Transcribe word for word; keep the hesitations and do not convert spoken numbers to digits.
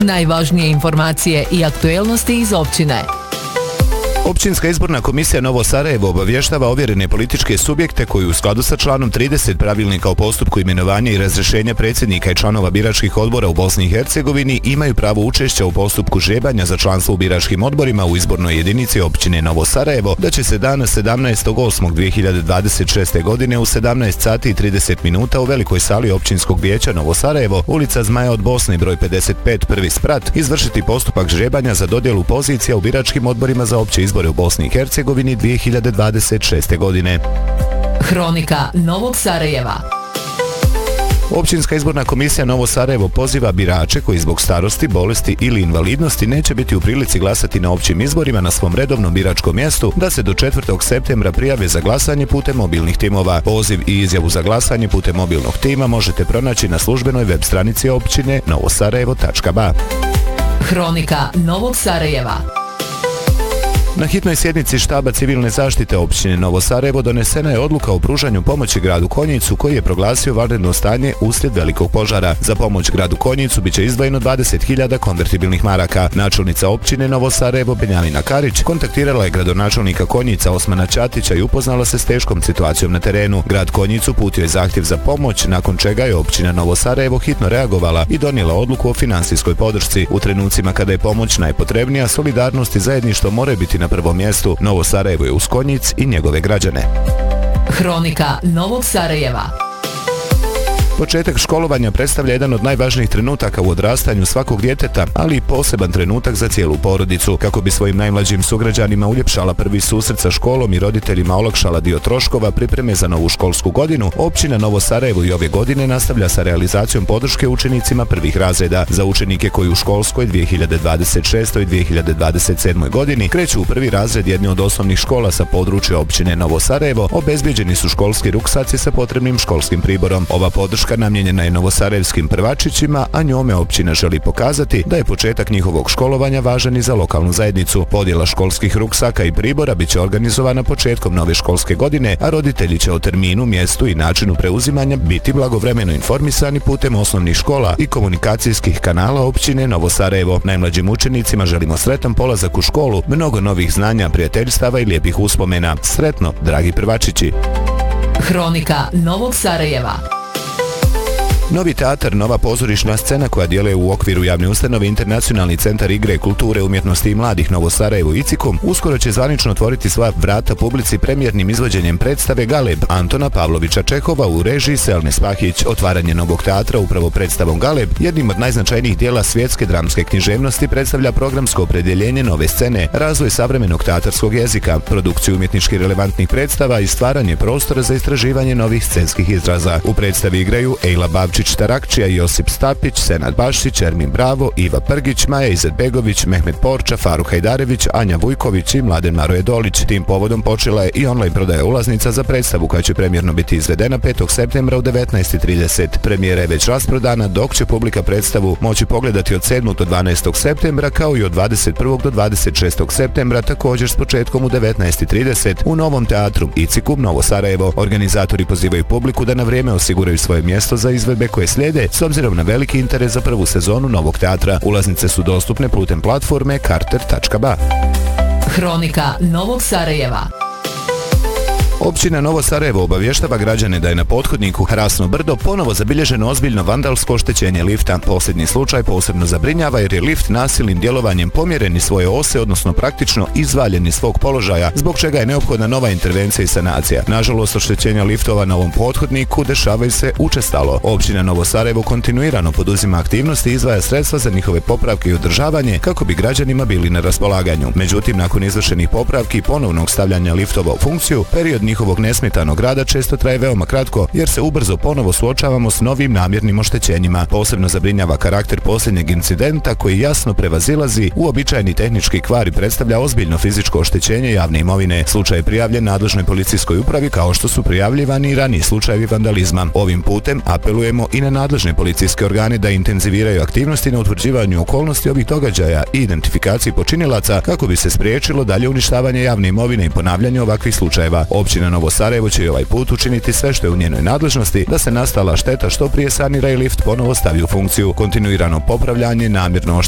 Najvažnije informacije i aktuelnosti iz općine. Općinska izborna komisija Novo Sarajevo obavještava ovjerene političke subjekte koji u skladu sa članom trideset pravilnika o postupku imenovanja i razrješenja predsjednika i članova biračkih odbora u Bosni i Hercegovini imaju pravo učešća u postupku žebanja za članstvo u biračkim odborima u izbornoj jedinici općine Novo Sarajevo, da će se dana sedamnaestog osmog dvije hiljade dvadeset šeste. godine u sedamnaest sati i trideset minuta u velikoj sali općinskog vijeća Novo Sarajevo, ulica Zmaja od Bosne, broj pedeset pet, prvi sprat, izvršiti postupak žebanja za dodjelu pozicija u biračkim odborima za opće izbore u Bosni i Hercegovini dvije hiljade dvadeset šeste. godine. Hronika Novog Sarajeva. Općinska izborna komisija Novo Sarajevo poziva birače koji zbog starosti, bolesti ili invalidnosti neće biti u prilici glasati na općim izborima na svom redovnom biračkom mjestu da se do četvrtog septembra prijave za glasanje putem mobilnih timova. Poziv i izjavu za glasanje putem mobilnog tima možete pronaći na službenoj web stranici općine novosarajevo tačka ba. Hronika Novog Sarajeva. Na hitnoj sjednici štaba civilne zaštite općine Novo Sarajevo donesena je odluka o pružanju pomoći gradu Konjicu koji je proglasio vanredno stanje uslijed velikog požara. Za pomoć gradu Konjicu biće izdvojeno dvadeset hiljada konvertibilnih maraka. Načelnica općine Novo Sarajevo Benjamina Karić kontaktirala je gradonačelnika Konjica Osmana Ćatića i upoznala se s teškom situacijom na terenu. Grad Konjicu uputio je zahtjev za pomoć, nakon čega je općina Novo Sarajevo hitno reagovala i donijela odluku o finansijskoj podršci. U trenucima kada je pomoć najpotrebnija, solidarnost i zajedništvo moraju biti na prvom mjestu. Novo Sarajevo je uz Konjic i njegove građane. Hronika Novog Sarajeva. Početak školovanja predstavlja jedan od najvažnijih trenutaka u odrastanju svakog djeteta, ali i poseban trenutak za cijelu porodicu. Kako bi svojim najmlađim sugrađanima uljepšala prvi susret sa školom i roditeljima olakšala dio troškova pripreme za novu školsku godinu, općina Novo Sarajevo i ove godine nastavlja sa realizacijom podrške učenicima prvih razreda. Za učenike koji u školskoj dvije hiljade dvadeset šestoj i dvije hiljade dvadeset sedmoj. godini kreću u prvi razred jedne od osnovnih škola sa područja općine Novo Sarajevo, obezbijeđeni su školski ruksaci sa potrebnim školskim priborom. Ova podrška namijenjena je novosarajevskim prvačićima, a njome općina želi pokazati da je početak njihovog školovanja važan i za lokalnu zajednicu. Podjela školskih ruksaka i pribora biće organizovana početkom nove školske godine, a roditelji će o terminu, mjestu i načinu preuzimanja biti blagovremeno informisani putem osnovnih škola i komunikacijskih kanala općine Novo Sarajevo. Najmlađim učenicima želimo sretan polazak u školu, mnogo novih znanja, prijateljstava i lijepih uspomena. Sretno, dragi prvačići. Hronika Novog Sarajeva. Novi teatar, nova pozorišna scena koja djeluje u okviru javne ustanove Internacionalni centar igre, kulture, umjetnosti i mladih Novo Sarajevo Icikum uskoro će zvanično otvoriti svoja vrata publici premijernim izvođenjem predstave Galeb Antona Pavlovića Čehova u režiji Selne Spahić. Otvaranje novog teatra upravo predstavom Galeb, jednim od najznačajnijih dijela svjetske dramske književnosti, predstavlja programsko opredjeljenje nove scene, razvoj savremenog teatarskog jezika, produkciju umjetnički relevantnih predstava i stvaranje prostora za istraživanje novih scenskih izraza. U predstavi igraju Ejla Babčić Tarakčija, Josip Stapić, Senad Bašić, Ermin Bravo, Iva Prgić, Maja Izetbegović, Mehmet Porča, Faruk Hajdarević, Anja Vujković i Mladen Maroje Dolić. Tim povodom počela je i online prodaja ulaznica za predstavu koja će premijerno biti izvedena petog septembra u devetnaest i trideset. Premijera je već rasprodana, dok će publika predstavu moći pogledati od sedmog do dvanaestog septembra kao i od dvadeset prvog do dvadeset šestog septembra, također s početkom u devetnaest i trideset u novom teatru Icikum Novo Sarajevo. Organizatori pozivaju publiku da na vrijeme osiguraju svoje mjesto za izvedbe koje slijede s obzirom na veliki interes za prvu sezonu novog teatra. Ulaznice su dostupne putem platforme karter tačka ba. Hronika Novog Sarajeva. Općina Novo Sarajevo obavještava građane da je na pothodniku Hrasno brdo ponovo zabilježeno ozbiljno vandalsko oštećenje lifta. Posljednji slučaj posebno zabrinjava jer je lift nasilnim djelovanjem pomjeren iz svoje ose, odnosno praktično izvaljen iz svog položaja, zbog čega je neophodna nova intervencija i sanacija. Nažalost, oštećenja liftova na ovom pothodniku dešavaju se učestalo. Općina Novo Sarajevo kontinuirano poduzima aktivnosti i izdvaja sredstva za njihove popravke i održavanje kako bi građanima bili na raspolaganju. Međutim, nakon izvršenih popravki i ponovnog stavljanja liftova u funkciju, period njihovog nesmetanog rada često traje veoma kratko jer se ubrzo ponovo suočavamo s novim namjernim oštećenjima. Posebno zabrinjava karakter posljednjeg incidenta koji jasno prevazilazi uobičajeni tehnički kvar i predstavlja ozbiljno fizičko oštećenje javne imovine. Slučaj je prijavljen nadležnoj policijskoj upravi kao što su prijavljivani i raniji slučajevi vandalizma. Ovim putem apelujemo i na nadležne policijske organe da intenziviraju aktivnosti na utvrđivanju okolnosti ovih događaja i identifikaciji počinilaca kako bi se spriječilo dalje uništavanje javne imovine i ponavljanje ovakvih slučajeva. Općina Novo Sarajevo će i ovaj put učiniti sve što je u njenoj nadležnosti da se nastala šteta što prije sanira i lift ponovo stavi u funkciju. Kontinuirano popravljanje, namjerno